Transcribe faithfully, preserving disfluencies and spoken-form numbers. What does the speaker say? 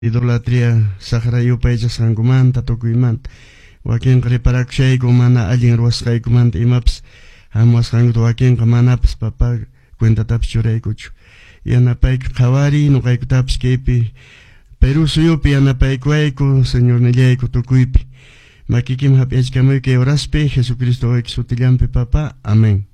idolatría sagrayupaycha sankumanta tukuymanta wakinqa riparakshayku mana allin ruwasqaykumanta imapas hamuwasqankuta wakinqa manapas papa cuentatapas churaykuchu yanapayki qhawari nuqaykutapas kaypi Perú suyupi yanapaykuwayku señor nillayku tukuypi makikima hap'iyachkamuyki uraspi Jesucristo sutillampi papa amén.